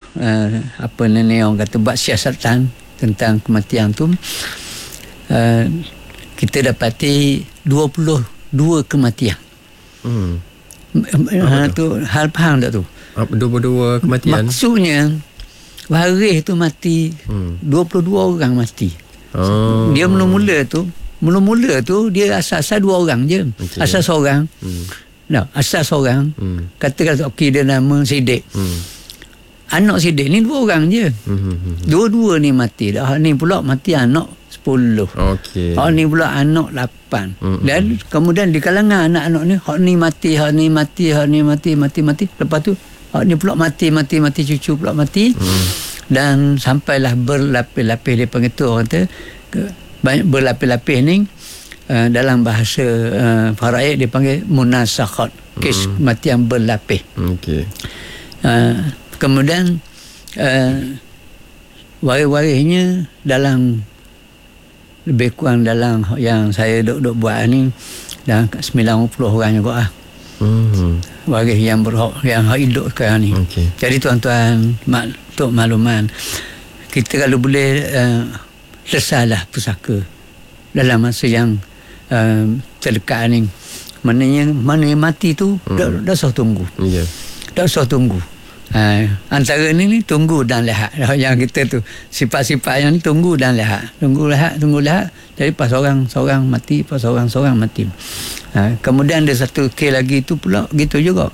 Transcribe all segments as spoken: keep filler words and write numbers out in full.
uh, apa ni orang kata buat siasatan tentang kematian tu, uh, kita dapati dua puluh dua kematian. Hmm. Uh, tu hal faham tak tu? dua puluh dua kematian. Maksudnya waris tu mati, hmm. dua puluh dua orang mati. Oh. Dia mula-mula tu, mula-mula tu dia asal-asal dua orang je. Okay. Asal seorang. Hmm. No, asal seorang. Hmm. Katakan okey dia nama Sidik. Hmm. Anak Sidik ni dua orang je. Hmm. Dua-dua ni mati. Dah ni pula mati anak sepuluh. Okey. Hak ni pula anak lapan. Hmm. Dan kemudian di kalangan anak-anak ni hak ni mati, hak ni mati, hak ni mati, mati mati. Lepas tu hak ni pula mati, mati mati cucu pula mati. Hmm. Dan sampailah berlapis-lapis, dia panggil tu orang kata banyak berlapis-lapis ni. Uh, dalam bahasa uh, faraid dia panggil munasakhat, kes mm. kematian berlapis. Okey. Uh, kemudian uh, waris-warisnya dalam lebih kurang dalam yang saya duk-duk buat ni dalam sembilan puluh orang juga ah. Hmm. Waris yang berhak yang hidup sekarang ni. Okay. Jadi tuan-tuan, mak, untuk makluman, kita kalau boleh uh, selesailah pusaka dalam masa yang Uh, terdekat ni, maknanya mana yang mati tu mm. dah, dah usah tunggu, yeah. dah usah tunggu. Uh, antara ni ni tunggu dan lihat. Yang kita tu sifat-sifat yang ni tunggu dan lihat, tunggu lihat, tunggu lihat. Jadi pas orang seorang mati, pas orang seorang mati. Uh, kemudian ada satu kes lagi tu pula gitu juga.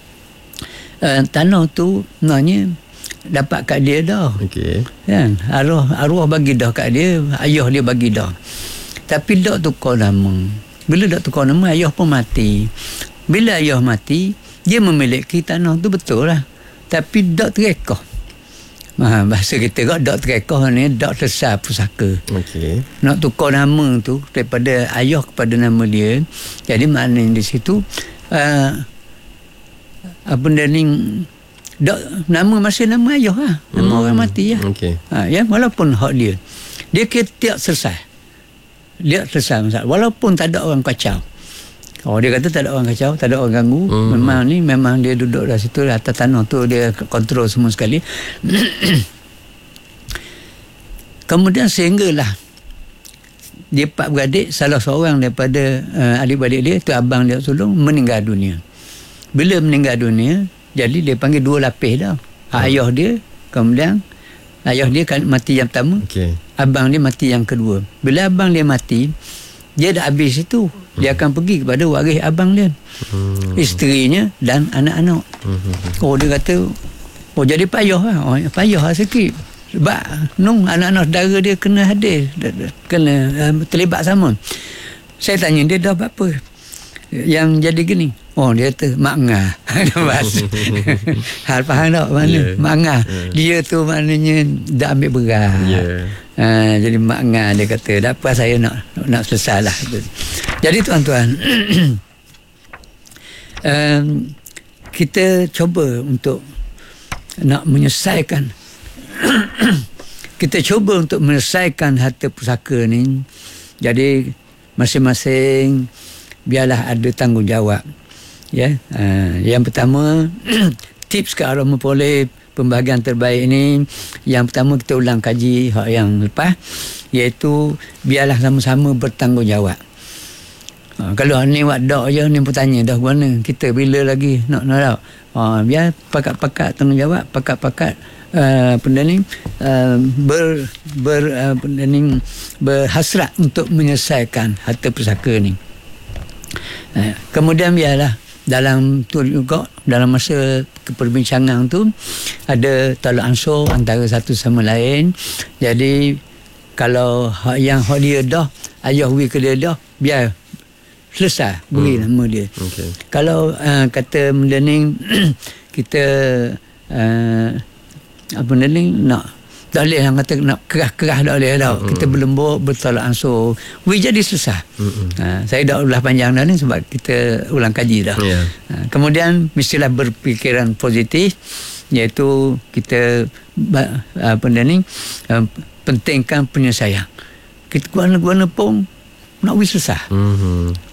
Uh, tanah tu maknanya dapat kat dia dah. Okey. Kan? Arwah arwah bagi dah kat dia, ayah dia bagi dah. Tapi dak tukar nama. Bila dak tukar nama, ayah pun mati. Bila ayah mati, dia memiliki tanah tu betul lah. Tapi dak terekah. Ha, bahasa kita kat dak terekah ni, dak selesai pusaka. Okey. Nak tukar nama tu daripada ayah kepada nama dia. Jadi maknanya di situ, uh, apa dia ni, dak, nama masih nama ayah lah. Nama hmm. orang mati lah. Okey. Ha, ya, walaupun hak dia. Dia kira tiap selesai. Dia selesai masalah. Walaupun tak ada orang kacau. Oh, dia kata tak ada orang kacau, tak ada orang ganggu. Mm-hmm. Memang ni, memang dia duduk di situ, atas tanah tu dia kontrol semua sekali. Kemudian sehinggalah dia empat beradik, salah seorang daripada uh, adik-beradik dia, tu abang dia sulung, meninggal dunia. Bila meninggal dunia, jadi dia panggil dua lapis dah. Mm. Ayah dia, kemudian ayah dia kan mati yang pertama. Okay. Abang dia mati yang kedua. Bila abang dia mati, dia dah habis itu. Dia akan pergi kepada waris abang dia. Hmm. Isterinya dan anak-anak. Hmm. Oh, dia kata, oh jadi payah lah. Oh, payah lah sikit. Sebab nung anak-anak saudara dia kena hadir. Kena uh, terlibat sama. Saya tanya dia dah apa? Yang jadi gini. Oh, dia kata mak ngah. Hal faham tak mana? Yeah. Mak ngah. Yeah. Dia tu maknanya dah ambil berat. Yeah. Uh, jadi mak ngah dia kata, dah apa saya nak nak selesai lah. Jadi tuan-tuan, um, kita cuba untuk nak menyelesaikan kita cuba untuk menyelesaikan harta pusaka ni. Jadi masing-masing biarlah ada tanggungjawab. Ya, uh, yang pertama tips ke arah memperoleh pembahagian terbaik ini, yang pertama kita ulang kaji hak yang lepas, iaitu biarlah sama-sama bertanggungjawab. Uh, kalau ni buat dak je, ni pun tanya dah mana kita bila lagi nak nak. Uh, biar pakat-pakat tanggungjawab, pakat-pakat uh, benda ni uh, ber ber uh, benda ni berhasrat untuk menyelesaikan harta pusaka ni. Uh, kemudian biarlah dalam tu juga, dalam masa perbincangan tu ada tolak ansur antara satu sama lain. Jadi kalau yang hak dia dah, ayah beri ke dia dah, biar selesai beri hmm. nama dia. Okay. Kalau uh, kata benda ni kita uh, apa benda ni nak tak boleh yang kata nak kerah-kerah tak boleh tau. Mm-hmm. Kita berlembut, bertolak ansur. We jadi susah. Mm-hmm. Ha, saya dah ulah panjang dah ni sebab kita ulang kaji dah. Yeah. Ha, kemudian mestilah berfikiran positif, iaitu kita apa benda ni uh, pentingkan penyelesaian. Kita guna-guna pun nak we susah. Mm-hmm.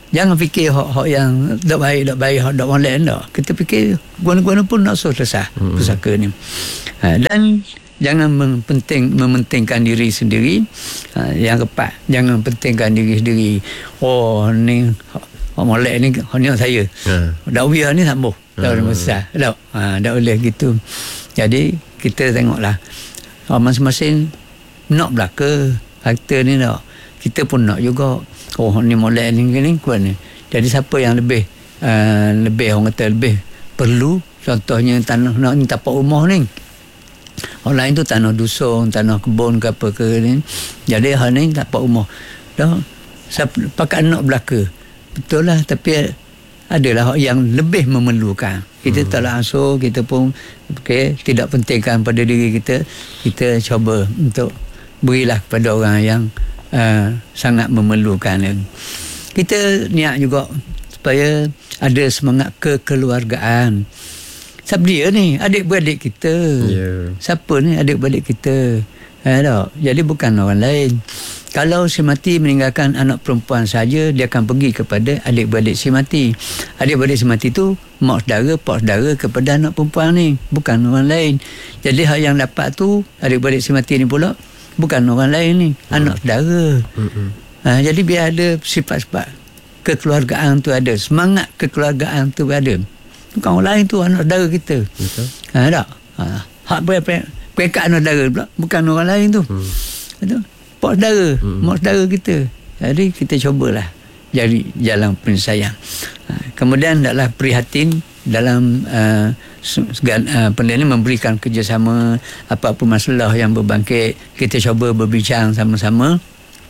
Jangan fikir hak hak yang tak baik, tak baik, hak tak molek tak. Kita fikir guna-guna pun nak so selesai hmm. pusaka ni. Ha, dan jangan mempenting, mementingkan diri sendiri. Ha, yang keempat, jangan pentingkan diri sendiri. Oh ni hak, hak molek ni hanya saya. Hmm. Dakwah ni tak boleh. Tak boleh besar. Tak. Ha, tak boleh gitu. Jadi kita tengoklah masing-masing nak belaka harta ni tak. Kita pun nak juga. Oh ni molek ni ni kuat ni. Jadi siapa yang lebih uh, lebih orang kata lebih perlu, contohnya tanah nak ni tapak rumah ni. Orang lain tu tanah dusun, tanah kebun ke apa ke ni. Jadi hal ni tapak rumah. Dah siapa pakat nak belaka. Betul lah, tapi adalah yang lebih memerlukan. Kita hmm. tak langsung, kita pun okay, tidak pentingkan pada diri kita. Kita cuba untuk berilah kepada orang yang Uh, sangat memerlukan. Kita niat juga supaya ada semangat kekeluargaan. Siapa dia ni? Adik-beradik kita. Yeah. Siapa ni adik-beradik kita? Eh, tak? Jadi bukan orang lain. Kalau si mati meninggalkan anak perempuan saja, dia akan pergi kepada adik-beradik si mati. Adik-beradik si mati tu mak saudara, pak saudara kepada anak perempuan ni, bukan orang lain. Jadi hal yang dapat tu adik-beradik si mati ni pula bukan orang lain ni, hmm. anak saudara. Hmm. Ha, jadi biar ada sifat-sifat kekeluargaan tu ada, semangat kekeluargaan tu ada. Bukan orang lain tu, anak saudara kita. Betul. Ha, tak? Ha, hak peringkat anak saudara pula, bukan orang lain tu. Hmm. Betul? Pak saudara, hmm. mak saudara kita. Jadi kita cubalah cari jalan penyelesaian. Ha, kemudian adalah prihatin dalam uh, segala uh, ini memberikan kerjasama apa-apa masalah yang berbangkit, kita cuba berbincang sama-sama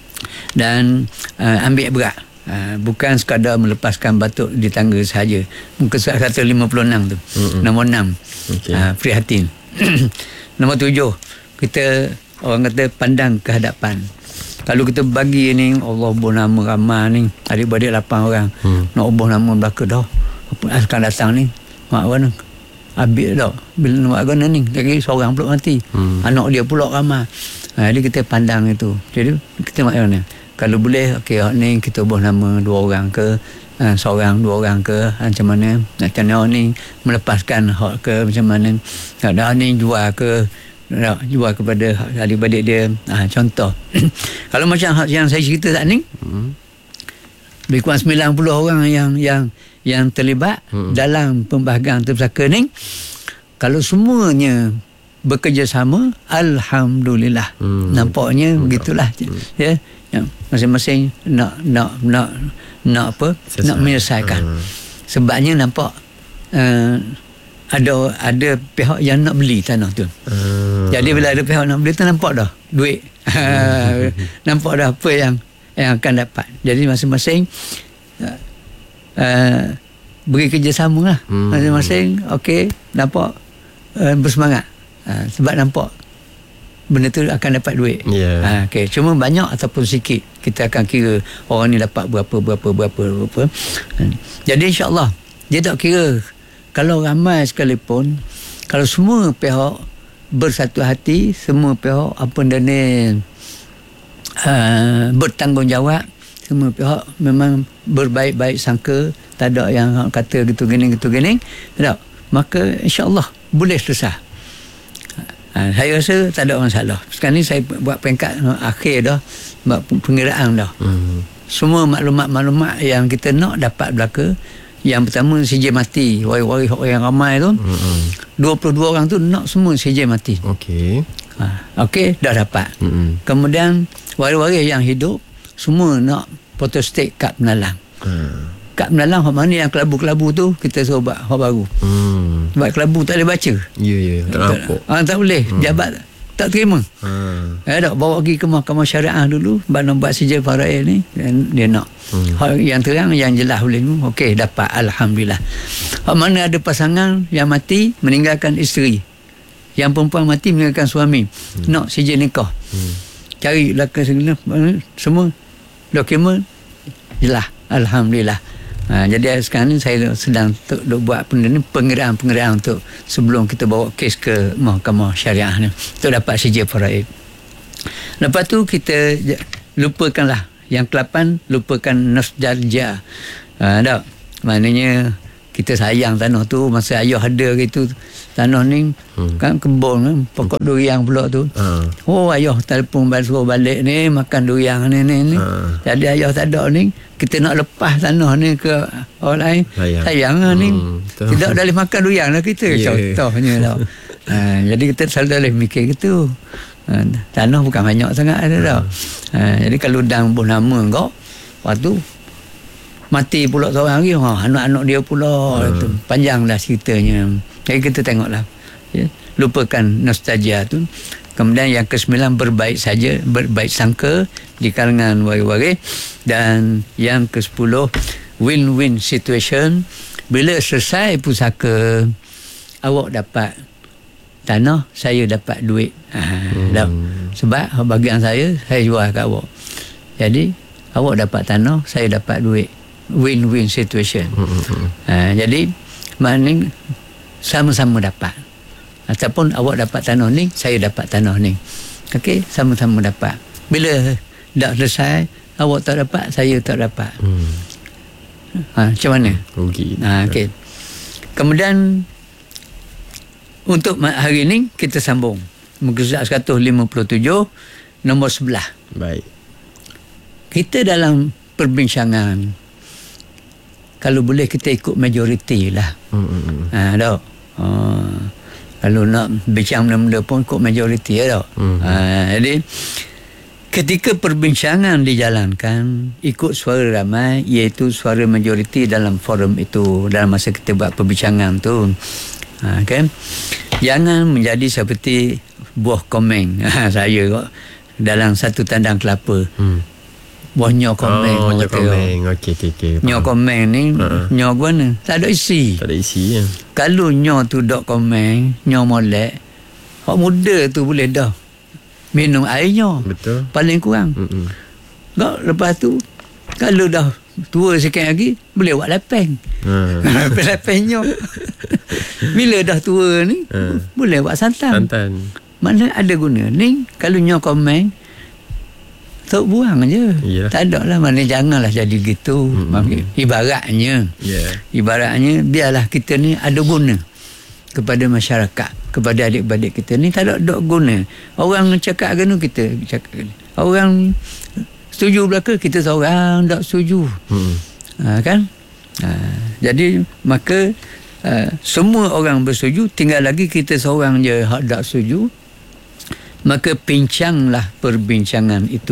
dan uh, ambil berat. Uh, bukan sekadar melepaskan batuk di tangga sahaja. Muka surat seratus lima puluh enam tu. Mm-hmm. Nombor enam. Okay. Uh, prihatin. Nombor tujuh, kita orang kata pandang ke hadapan. Kalau kita bagi ni Allah ubah nama ramai ni, adik-beradik lapan orang. Hmm. Nak ubah nama belaka dah. Apa akan datang ni? Mak mana? Habis dah. Bila nak agak ni, kaki seorang pula mati. Hmm. Anak dia pula ramai. Ha, jadi kita pandang itu. Jadi kita nak mana? Kalau boleh, okey, ni kita ubah nama dua orang ke, ha, seorang, dua orang ke, ha, macam mana? Macam mana ni melepaskan hak ke, macam mana? Ada ni jual ke, nak jual kepada adik-adik dia. Ha, contoh. Kalau macam yang saya cerita tak ni, hmm. lebih kurang sembilan puluh orang yang yang yang terlibat hmm. dalam pembahagian tersaka ni, kalau semuanya bekerjasama, alhamdulillah. Hmm. Nampaknya hmm. begitulah. Hmm. Ya, yang masing-masing nak nak nak nak apa? Selesai. Nak menyelesaikan. Hmm. Sebabnya nampak uh, ada ada pihak yang nak beli tanah tu. Hmm. Jadi bila ada pihak nak beli tu, nampak dah duit. Hmm. Nampak dah apa yang yang akan dapat. Jadi masing-masing uh, uh, beri kerjasama lah. Hmm. Masing-masing okey, nampak uh, bersemangat. Uh, sebab nampak benda tu akan dapat duit. Yeah. Uh, okay. Cuma banyak ataupun sikit, kita akan kira orang ni dapat berapa, berapa, berapa, berapa. Uh, jadi insyaAllah, dia tak kira. Kalau ramai sekalipun, kalau semua pihak bersatu hati, semua pihak apa dan ni uh, bertanggungjawab, semua pihak memang berbaik-baik sangka, tak ada yang kata gitu gini gitu gini, tak, maka insya-Allah boleh selesai. Uh, saya rasa tak ada masalah. Sekarang ni saya buat peringkat uh, akhir dah, buat pengiraan dah. Hmm. Semua maklumat-maklumat yang kita nak dapat belaka. Yang pertama C J mati, waris-waris orang ramai tu, mm-hmm. dua puluh dua orang tu nak semua C J mati. Okey. Ha, okey, dah dapat. Mm-hmm. Kemudian waris-waris yang hidup semua nak photostat kad penalang. Hmm. Kad penalang hak mana yang kelabu-kelabu tu kita suruh buat hak baru. Hmm. Sebab kelabu tak boleh baca. Ya yeah, ya, yeah. tak nampak. Ah, tak boleh. Hmm. Jabat tak terima. Hmm. Eh tak, bawa pergi ke mahkamah syariah dulu, baru buat C J faraid ni, dia nak. Hmm. Yang terang, yang jelas boleh. Okey, dapat, alhamdulillah. Hak mana ada pasangan yang mati meninggalkan isteri, yang perempuan mati meninggalkan suami, hmm. nak C J nikah. Hmm. Cari belakang segala semua dokumen jelas, alhamdulillah. Ha, jadi sekarang ni saya sedang tuk, tuk buat pengiraan-pengiraan untuk sebelum kita bawa kes ke mahkamah syariah ni untuk dapat C J faraid. Lepas tu kita lupakanlah Yang kelapan, lupakan nostalgia. Ha, tak? Maknanya kita sayang tanah tu masa ayah ada gitu. Tanah ni hmm. kan kebun kan, pokok durian pula tu. Ha. Oh, ayah telefon balik suruh balik ni makan durian ni ni ni. Ha. Jadi ayah tak ada ni, kita nak lepas tanah ni ke orang lain. Sayang, sayang hmm. ni. Tidak boleh makan durian lah kita. Yeah. Contohnya tau. Ha, jadi kita selalu boleh mikir gitu. Ha, tanah bukan banyak sangat ada tau. Ha, jadi kalau dang pun nama kau, waktu mati pula seorang lagi, ha, anak-anak dia pula. Hmm. Panjang dah ceritanya. Jadi kita tengoklah. Ya, lupakan nostalgia tu. Kemudian yang kesembilan, berbaik saja, berbaik sangka di kalangan waris-waris. Dan yang kesepuluh, win-win situation. Bila selesai pusaka, awak dapat tanah, saya dapat duit. Ha, hmm. Sebab bagian saya, saya jual kat awak. Jadi awak dapat tanah, saya dapat duit. Win-win situation. Hmm. Ha, jadi maknanya sama-sama dapat. Ataupun awak dapat tanah ni, saya dapat tanah ni. Okey, sama-sama dapat. Bila dah selesai, awak tak dapat, saya tak dapat. Hmm. Ha, macam mana? Rugi. Ha, okey. Kemudian untuk hari ini kita sambung muka surat seratus lima puluh tujuh nombor sebelah. Baik. Kita dalam perbincangan, kalau boleh kita ikut majoriti lah. Hmm. Ha, tak? Ha, kalau nak bincang benda-benda pun ikut majoriti ya, tak? Hmm. Ha, jadi ketika perbincangan dijalankan ikut suara ramai, iaitu suara majoriti dalam forum itu, dalam masa kita buat perbincangan tu. Ha, kan? Jangan menjadi seperti buah komeng. Ha, saya kok dalam satu tandang kelapa. Hmm. Buah nyok komeng. Oh, nyok komeng. Okey, okey, okey. Nyok komeng ni, uh-huh. nyok mana? Tak ada isi. Tak ada isi ya. Kalau nyok tu dok komeng, nyok molek, hak muda tu boleh dah minum airnya. Betul. Paling kurang. Hmm. Kau lepas tu kalau dah tua sikit lagi, boleh buat lepeng. Ha. Lepeng nyok. Bila dah tua ni, ha. boleh buat santan. Santan. Mana ada guna. Ni kalau nyok komeng, tak buang je. Yeah. Tak ada lah. Mana janganlah jadi gitu. Mm-hmm. Ibaratnya. Yeah. Ibaratnya, biarlah kita ni ada guna kepada masyarakat, kepada adik-adik kita ni. Tak ada, ada guna. Orang cakap gana, kita cakap. Orang setuju belaka, kita seorang tak setuju. Mm-hmm. Ha, kan? Ha, jadi, maka uh, semua orang bersetuju, tinggal lagi kita seorang je hak tak setuju. Maka pincanglah perbincangan itu.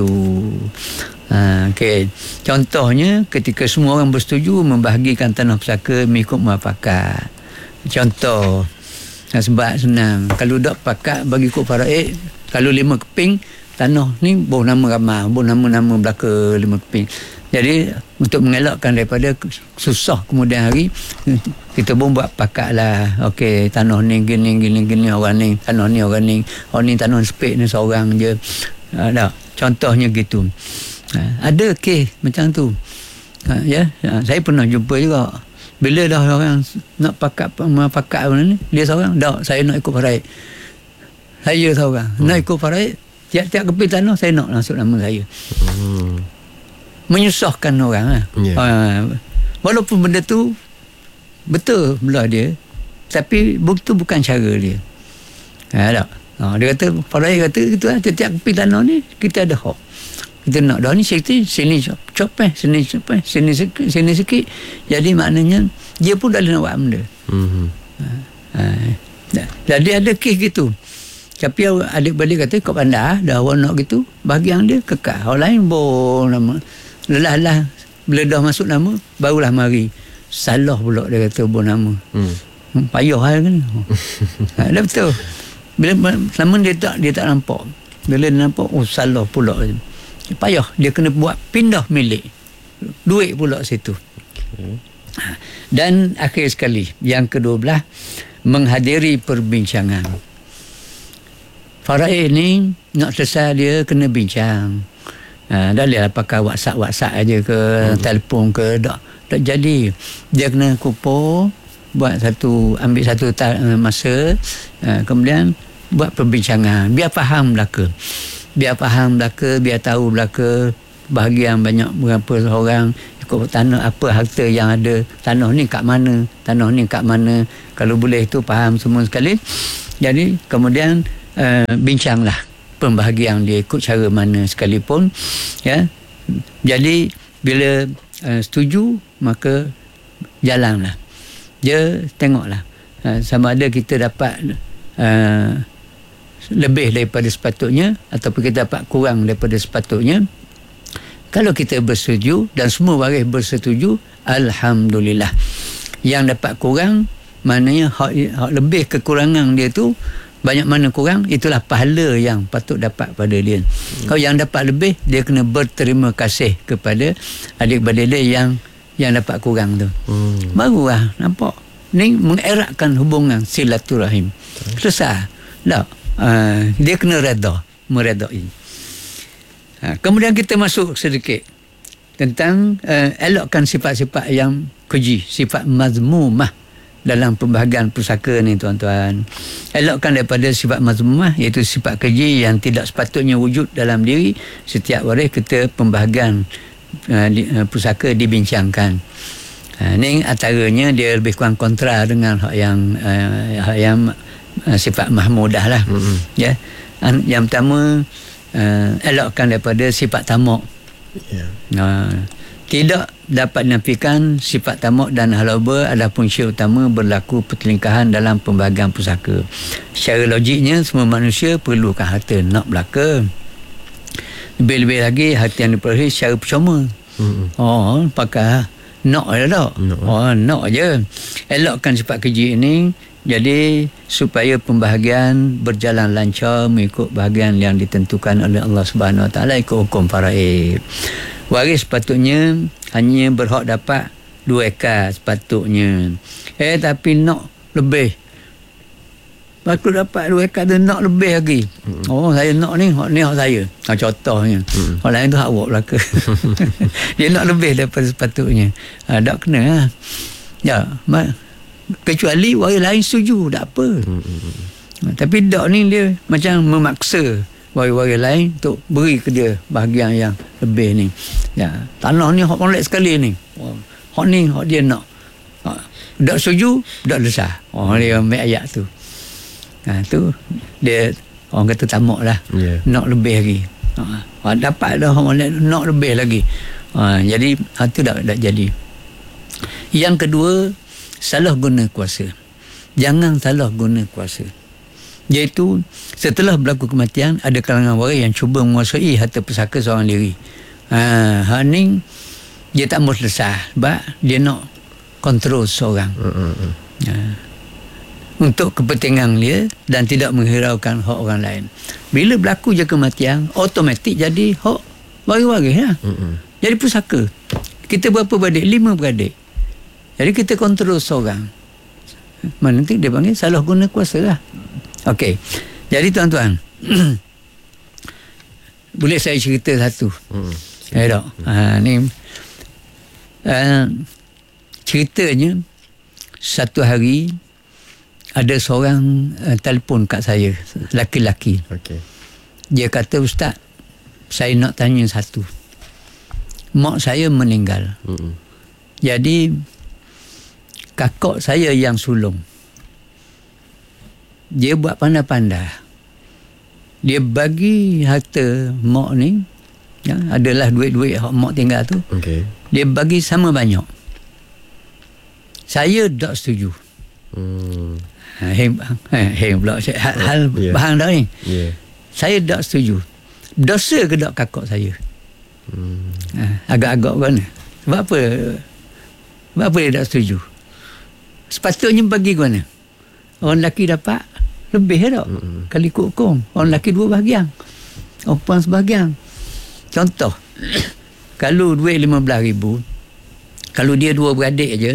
Ha, okay. Contohnya ketika semua orang bersetuju membahagikan tanah pusaka mengikut muafakat. Contoh, sebab senang, kalau dak pakat bagi ikut faraid, kalau lima keping tanah ni boh nama ramah, boh nama-nama belaka lima keping. Jadi untuk mengelakkan daripada susah kemudian hari, kita pun buat pakat lah. Okey, tanah ni gini gini gini orang ni, tanah ni orang ni, orang ni tanah sepik ni seorang je. Ada contohnya gitu. Ha, ada kes macam tu. Ha, ya, ha, saya pernah jumpa juga. Bila dah orang nak pakat pakat ni, dia seorang, dak saya nak ikut faraid. Saya seorang hmm. nak ikut faraid, tiap-tiap keping tanah saya nak masuk nama saya. Hmm. Menyusahkan orang lah. Yeah. Ha, walaupun benda tu betul belah dia, tapi itu bukan cara dia. Ha, tak? Ha, dia kata, faraid kata gitu lah, tiap-tiap keping tanah ni kita ada hak. Kita nak dah ni sini sini cop eh, sini cop eh, sini sikit, sini sikit. Jadi maknanya dia pun dah nak buat benda. Mm-hmm. Ha, ha, jadi ada kes gitu. Tapi adik-beradik kata kau pandai dah awak nak gitu, bahagian dia kekal. Orang lain boleh nama. Lelah-lah bila dah masuk nama barulah mari. Salah pula dia kata boleh nama. Hmm. Payah hal kan. Ha, dah betul. Bila selama dia tak dia tak nampak. Bila dia nampak oh salah pula. Payah dia kena buat pindah milik. Duit pula situ. Okay. Ha, dan akhir sekali yang kedua belah, menghadiri perbincangan. Faraid ni nak selesai dia kena bincang. Ha, dah lihat pakai WhatsApp-WhatsApp aja ke, hmm. telefon ke, tak tak jadi. Dia kena kumpul, buat satu, ambil satu ta- masa, ha, kemudian buat perbincangan. Biar faham belaka. Biar faham belaka, biar tahu belaka bahagian banyak berapa orang ikut tanah, apa harta yang ada, tanah ni kat mana, tanah ni kat mana, kalau boleh itu faham semua sekali. Jadi kemudian uh, bincanglah pembahagian dia ikut cara mana sekalipun, ya. Jadi bila uh, setuju, maka jalanlah. Dia tengoklah uh, sama ada kita dapat uh, lebih daripada sepatutnya ataupun kita dapat kurang daripada sepatutnya. Kalau kita bersetuju dan semua waris bersetuju, alhamdulillah. Yang dapat kurang, maknanya hak, hak lebih kekurangan dia tu banyak mana kurang, itulah pahala yang patut dapat pada dia. Hmm. Kalau yang dapat lebih, dia kena berterima kasih kepada adik-beradik dia yang yang dapat kurang tu. Hmm. Barulah nampak ni mengeratkan hubungan silaturahim. Hmm. Selesai. Tak. Uh, dia kena redha, meredai. Uh, kemudian kita masuk sedikit tentang uh, elokkan sifat-sifat yang keji, sifat mazmumah dalam pembahagian pusaka ni, tuan-tuan. Elokkan daripada sifat mazmumah, iaitu sifat keji yang tidak sepatutnya wujud dalam diri setiap waris kita pembahagian uh, di, uh, pusaka dibincangkan. Uh, ni antaranya dia lebih kurang kontra dengan hak yang uh, hak yang uh, sifat mahmudah lah. Mm-hmm. Ya. An, yang pertama, uh, elokkan daripada sifat tamak. Yeah. Uh, tidak dapat dinafikan sifat tamak dan halaba adalah punca utama berlaku pertelingkahan dalam pembahagian pusaka. Secara logiknya, semua manusia perlukan harta nak belaka. Lebih-lebih lagi harta yang diperoleh secara percuma. Mm-hmm. Oh, pakai nak je tak? No. Oh, nak je. Elokkan sifat keji ini jadi supaya pembahagian berjalan lancar mengikut bahagian yang ditentukan oleh Allah Subhanahu Wa Taala ikut hukum faraid. Waris sepatutnya hanya berhak dapat dua ekar sepatutnya. Eh tapi nak lebih. Aku dapat dua ekar tu nak lebih lagi. Mm. Oh saya nak ni, hak ni hak saya. Ha, contohnya. Mm. Hak lain tu hak awak belaka. Dia nak lebih daripada sepatutnya. Ha, tak kena lah. Ya, kecuali waris lain setuju, tak apa. Mm. Ha, tapi tak ni dia macam memaksa waris-waris lain untuk beri ke dia bahagian yang lebih ni. Ya, tanah ni hak molek sekali ni. Oh, hak ni hak dia nak. Ha, tak setuju, tak lesah. Oh, dia ambil ayat tu. Ha, tu dia orang kata tamak lah. Yeah. Nak lebih lagi. Ha, dapat dah orang molek nak lebih lagi. Ha, jadi ha, tu tak, tak jadi. Yang kedua, salah guna kuasa. Jangan salah guna kuasa. Iaitu setelah berlaku kematian, ada kalangan waris yang cuba menguasai harta pusaka seorang diri. Ha, hal ni dia tak mahu selesai sebab dia nak kontrol seorang. Mm-hmm. Ha, untuk kepentingan dia dan tidak menghiraukan hak orang lain. Bila berlaku je kematian, automatik jadi hak waris-waris lah. Mm-hmm. Jadi pusaka. Kita berapa beradik? Lima beradik. Jadi kita kontrol seorang. Mana nanti dia panggil salah guna kuasa lah. Okey. Jadi tuan-tuan, boleh saya cerita satu? Hmm. Ya tak? Ha, ni uh, ceritanya satu hari ada seorang uh, telefon kat saya, laki-laki. Okay. Dia kata, Ustaz, saya nak tanya satu. Mak saya meninggal. Hmm. Jadi kakak saya yang sulung. Dia buat pandai-pandai. Dia bagi harta mak ni, ya, adalah duit-duit yang mak tinggal tu. Okay. Dia bagi sama banyak. Saya tak setuju. Hmm. Ha, heng, heng pula. Hal, hal yeah. Bahan dah ni. Yeah. Saya tak setuju. Dosa ke tak kakak saya? Hmm. Ha, agak-agak kan. Sebab apa? Sebab apa dia tak setuju? Sepatutnya bagi ke mana? Orang lelaki dapat lebih tak? Mm-hmm. Kali hukum. Orang lelaki dua bahagian. Orang perempuan sebahagian. Contoh, kalau duit lima belas ribu, kalau dia dua beradik je,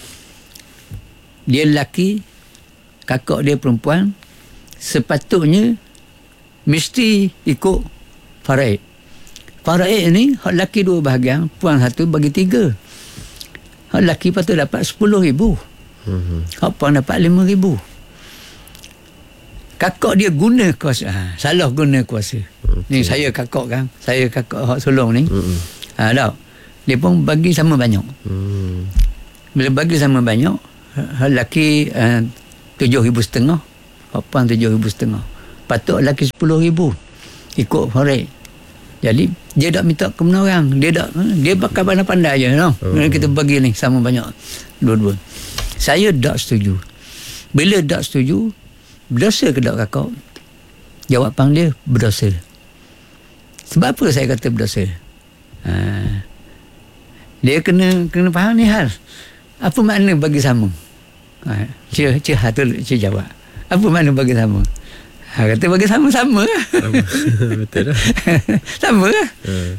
dia lelaki, kakak dia perempuan, sepatutnya mesti ikut faraid. Faraid ni, hak lelaki dua bahagian, perempuan satu bagi tiga. Hak lelaki patut dapat sepuluh ribu. Mm-hmm. Hak perempuan dapat lima ribu. Kakak dia guna kuasa, ha, salah guna kuasa. Ni saya kakak kan. Saya kakak hak sulung ni. Mm-mm. Ha, tak. Dia pun bagi sama banyak. Mm. Bila bagi sama banyak, hak lelaki uh, tujuh ribu setengah, hak puan tujuh ribu setengah. Patut lelaki sepuluh ribu ikut forek. Jadi dia tak minta ke mana orang. Dia tak, dia bakal pandai-pandai je. No? Oh. Kita bagi ni sama banyak. Dua-dua. Saya tak setuju. Bila tak setuju, berdosa ke tak kakak? Jawapan dia, berdosa. Sebab apa saya kata berdosa? Ha. Dia kena kena faham ni hal. Apa makna bagi sama? Ha. Cik, cik, tu, cik jawab. Apa makna bagi sama? Ha, kata bagi sama-sama lah. Betul lah. Sama lah. Uh.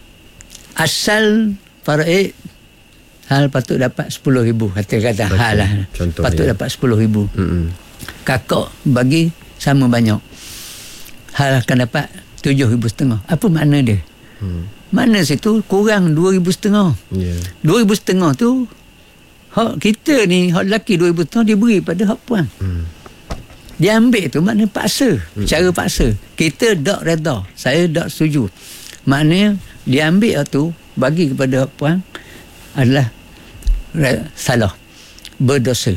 Asal faraid hal patut dapat sepuluh ribu. Kata-kata Betul. hal lah. Contohnya. Patut dapat sepuluh ribu. Mm-mm. Kakak bagi sama banyak. Hal akan dapat tujuh ribu setengah. Apa makna dia? Hmm. Mana situ kurang dua ribu setengah. Yeah. Dua ribu setengah tu hak kita ni, hak lelaki dua ribu setengah dia beri pada hak puan. Hmm. Dia ambil tu makna paksa. Hmm. Cara paksa. Kita tak reda. Saya tak setuju. Maknanya dia ambil tu bagi kepada hak puan adalah salah. Berdosa.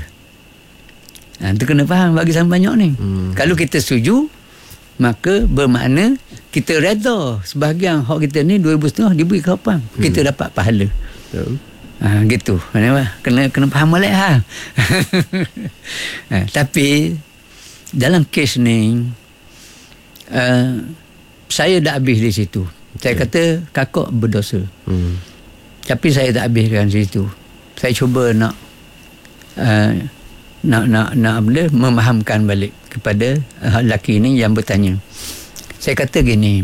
Ha, tu kena faham bagi sama banyak ni. Hmm. Kalau kita setuju, maka bermakna kita reda sebahagian hak kita ni dua ribu setengah diberi ke hak puan. Hmm. Kita dapat pahala. Yeah. Ha, gitu. Kena kena faham balik ha. Ha, tapi dalam kes ni uh, saya dah habis di situ. Saya okay. kata kakak berdosa. Hmm. Tapi saya tak habiskan di situ. Saya cuba nak uh, nak nak nak benda memahamkan balik kepada uh, lelaki ni yang bertanya. Saya kata gini.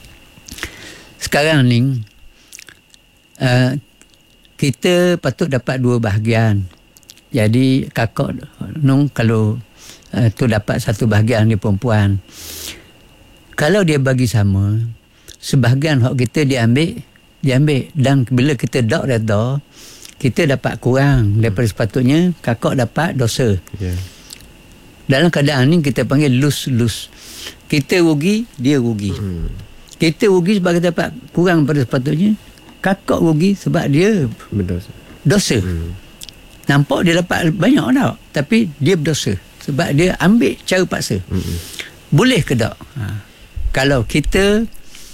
Sekarang ni uh, kita patut dapat dua bahagian. Jadi kakak nung kalau uh, tu dapat satu bahagian dia perempuan. Kalau dia bagi sama, sebahagian hak kita dia ambil, dia ambil. Dan bila kita tak reda, kita dapat kurang daripada sepatutnya, kakak dapat dosa. Yeah. Dalam keadaan ni kita panggil lose-lose. Kita rugi, dia rugi. Hmm. Kita rugi sebab kita dapat kurang daripada sepatutnya, kakak rugi sebab dia berdosa. Dosa. Hmm. Nampak dia dapat banyak tak? Tapi dia berdosa sebab dia ambil cara paksa. Hmm. Boleh ke tak? Ha. Kalau kita,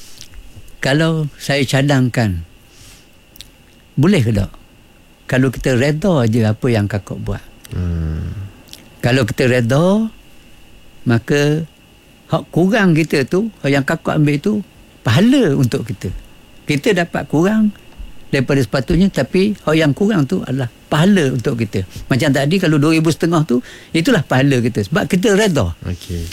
kalau saya cadangkan, boleh ke tak? Kalau kita reda je apa yang kakak buat. Hmm. Kalau kita reda, maka hak kurang kita tu, hak yang kakak ambil tu, pahala untuk kita. Kita dapat kurang daripada sepatutnya, tapi hak yang kurang tu adalah pahala untuk kita. Macam tadi kalau dua ribu setengah tu, itulah pahala kita. Sebab kita reda. Okey.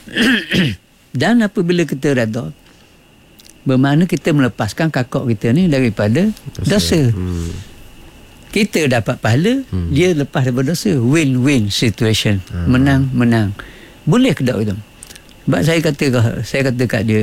Dan apabila kita reda, bermakna kita melepaskan kakak kita ni daripada dosa. dosa. Hmm. Kita dapat pahala, hmm. dia lepas daripada dosa. Win-win situation. Hmm. Menang-menang. Boleh ke tak itu? Sebab saya kata, saya kata kat dia,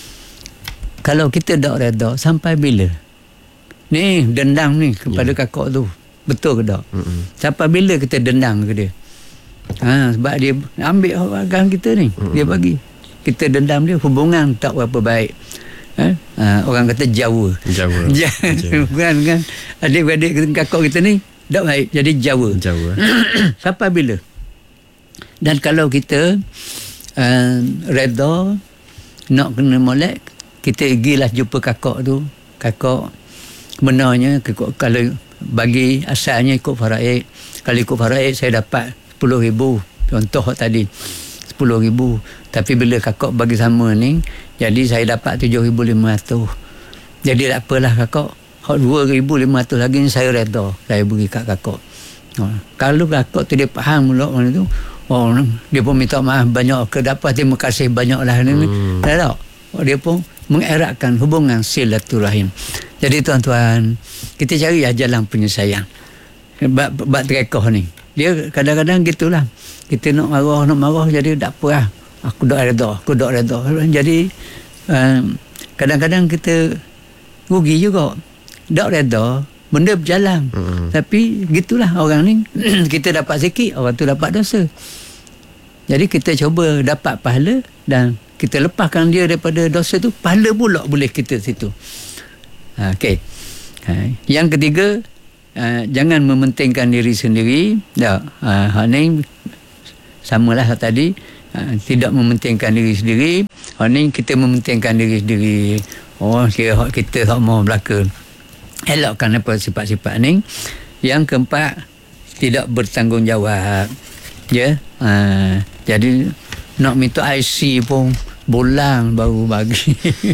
kalau kita tak reda, sampai bila? Ni, dendam ni kepada yeah. kakak tu. Betul ke tak? Mm-mm. Sampai bila kita dendam ke dia? Ha, sebab dia ambil hargaan kita ni. Mm-mm. Dia bagi. Kita dendam dia, hubungan tak berapa baik. Ha? Ha, orang kata Jawa. Jawa. Bukan kan? Adik-adik kakak kita ni tak baik. Jadi Jawa. Jawa. Sampai bila? Dan kalau kita uh, reda, nak kena molek, kita pergilah jumpa kakak tu. Kakak benarnya kalau bagi asalnya ikut faraid, kalau ikut faraid saya dapat sepuluh ribu contoh tadi sepuluh ribu, tapi bila kakak bagi sama ni jadi saya dapat tujuh ribu lima ratus. Jadi tak apalah kakak, hak dua ribu lima ratus lagi ni saya reda, saya beri kat kakak. Ha, kalau kakak tu dia faham pula orang tu, oh dia pun minta maaf banyak, ke dapat terima kasih banyaklah ni. Hmm. Tak, dia pun mengeratkan hubungan silaturahim. Jadi tuan-tuan, kita cari jalan penyelesaian. Bab, bab terekoh ni. Dia kadang-kadang gitulah. Kita nak marah, nak marah, jadi tak apa lah. Aku tak reda, aku tak reda. Jadi, um, kadang-kadang kita rugi juga. Tak reda, benda berjalan. Mm-hmm. Tapi, gitulah orang ni. Kita dapat sikit, orang tu dapat dosa. Jadi, kita cuba dapat pahala dan kita lepaskan dia daripada dosa tu, pahala pula boleh kita situ. Ha, okey. Ha, yang ketiga, uh, jangan mementingkan diri sendiri. Dah, uh, hal ni samalah tadi, uh, tidak mementingkan diri sendiri. Hal ni kita mementingkan diri sendiri. Oh, kira kita tak mau belaka. Elakkan apa sifat-sifat ni. Yang keempat, tidak bertanggungjawab. Ya, uh, jadi nak minta I C pun bulan baru bagi.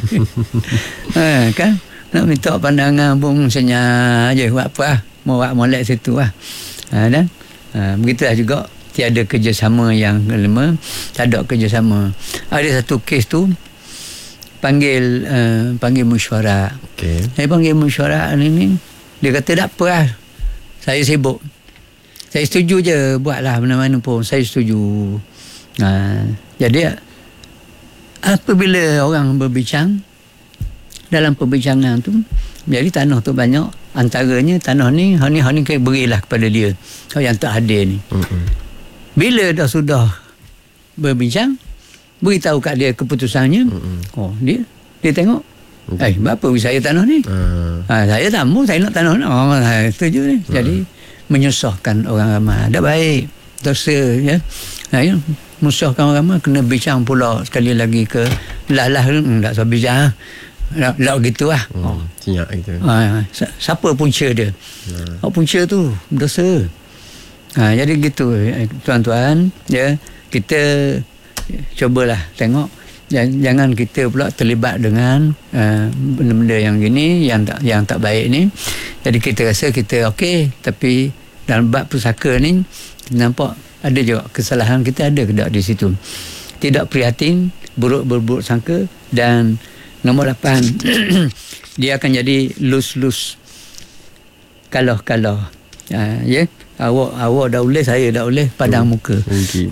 Ha, kan? Nak minta pandangan pun senyap je, buat apa lah, mau buat molek situ lah. Ha, dan ha, begitulah juga, tiada kerjasama. Yang kelima, tak ada kerjasama. Ada satu kes tu panggil uh, panggil mesyuarat. Okay. Saya panggil mesyuarat ni, ni dia kata tak apa lah, saya sibuk, saya setuju je, buatlah mana-mana pun saya setuju. Ha, jadi apabila orang berbincang, dalam perbincangan tu, jadi tanah tu banyak, antaranya tanah ni hal ni hal ni berilah kepada dia, yang tak hadir ni. Mm-hmm. Bila dah sudah berbincang, beritahu kat dia keputusannya. Mm-hmm. Oh, dia dia tengok, eh, berapa saya tanah ni? Uh. Ha, saya tak mau, saya nak tanah ni. Oh, saya setuju ni. Uh. Jadi menyusahkan orang ramai, tak baik, dosa, ya. Ha, ya. Menyusahkan orang ramai, kena bincang pula sekali lagi ke lah-lah, hmm, tak usah bincang. Lah, lah gitu lah. Hmm, oh. Tinyak gitu. Ha, siapa punca dia? Ha. Oh, punca tu dosa. Ha, jadi gitu, tuan-tuan, ya, kita cubalah tengok, jangan kita pula terlibat dengan uh, benda-benda yang gini, yang tak yang tak baik ni. Jadi kita rasa kita okey, tapi dalam bab pusaka ni nampak ada juga kesalahan kita, ada ke tak di situ. Tidak prihatin, buruk berburuk sangka. Dan nombor lapan, dia akan jadi lus-lus, kalah-kalah. Ha, ya, awak awak dah boleh, saya dah boleh, padang oh, muka. Okay,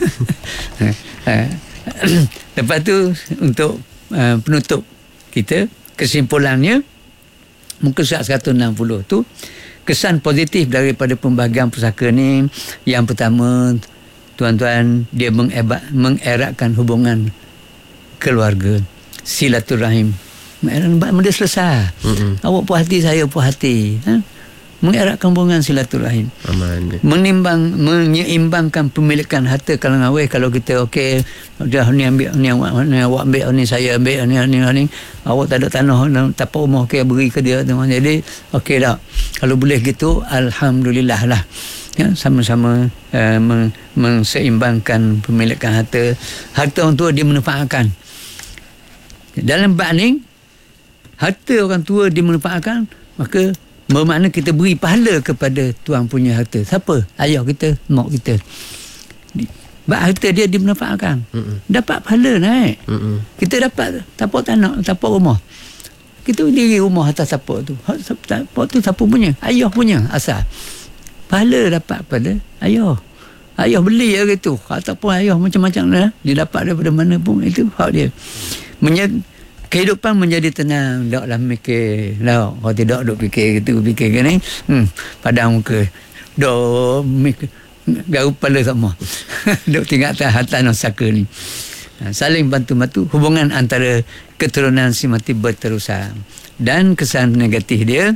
lepas tu untuk uh, penutup kita, kesimpulannya muka surat seratus enam puluh tu, kesan positif daripada pembahagian pusaka ni, yang pertama, tuan-tuan, dia mengebat, mengeratkan hubungan keluarga, silaturahim. Benda selesai. Mm-hmm. Awak puas hati, saya puas hati. Ha? Mengeratkan hubungan silaturahim. Aman. Menimbang, menyeimbangkan pemilikan harta kalangan awal. Kalau kita okey, dah ni ambil, ni awak, ni awak ambil, ni saya ambil, ni ni ni. Awak tak ada tanah, tapak rumah, okey, beri ke dia. Jadi okey dah. Kalau boleh gitu, alhamdulillah lah. Ya, sama-sama uh, meng, mengseimbangkan pemilikan harta. Harta orang tua dimanfaatkan. Dalam bab ni, harta orang tua dimanfaatkan, maka bermakna kita beri pahala kepada tuan punya harta. Siapa? Ayah kita, mak kita. Bab harta dia dimanfaatkan. Mm-mm. Dapat pahala naik. Mm-mm. Kita dapat tapak tanah, tapak rumah. Kita diri rumah atas tapak tu. Tapak tu siapa punya? Ayah punya asal. Pahala dapat pada ayah. Ayah beli ya gitu. Ataupun ayah macam-macam lah. Dia dapat daripada mana pun. Itu hak dia. Menye- kehidupan menjadi tenang. Taklah mikir. Tak. Kalau tidak duk fikir gitu. Fikir ke ni. Hmm, padang muka. Duk mikir. Garuk kepala sama. Duk tinggal atas harta nasaka ni. Saling bantu-bantu. Hubungan antara keturunan si mati berterusan. Dan kesan negatif dia,